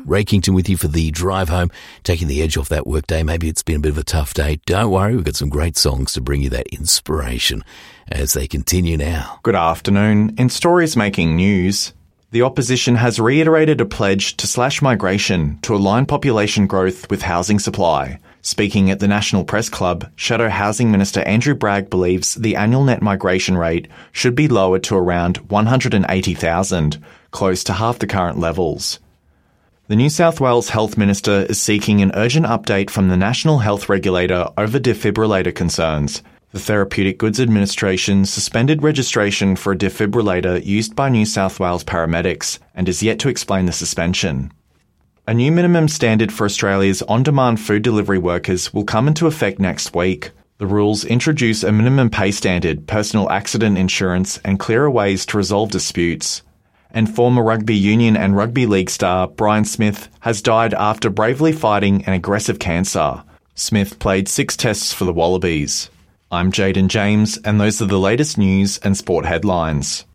Ray Kington with you for the drive home, taking the edge off that work day. Maybe it's been a bit of a tough day. Don't worry, we've got some great songs to bring you that inspiration as they continue now. Good afternoon. In stories making news, the opposition has reiterated a pledge to slash migration to align population growth with housing supply. Speaking at the National Press Club, Shadow Housing Minister Andrew Bragg believes the annual net migration rate should be lowered to around 180,000, close to half the current levels. The New South Wales Health Minister is seeking an urgent update from the National Health Regulator over defibrillator concerns. The Therapeutic Goods Administration suspended registration for a defibrillator used by New South Wales paramedics and is yet to explain the suspension. A new minimum standard for Australia's on-demand food delivery workers will come into effect next week. The rules introduce a minimum pay standard, personal accident insurance, and clearer ways to resolve disputes. And former rugby union and rugby league star Brian Smith has died after bravely fighting an aggressive cancer. Smith played 6 tests for the Wallabies. I'm Jaden James, and those are the latest news and sport headlines.